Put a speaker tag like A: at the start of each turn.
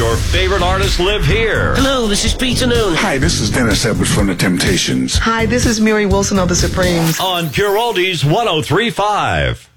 A: Your favorite artists live here.
B: Hello, this is Peter Noon.
C: Hi, this is Dennis Edwards from The Temptations.
D: Hi, this is Mary Wilson of The Supremes.
A: On Pure Oldies 103.5.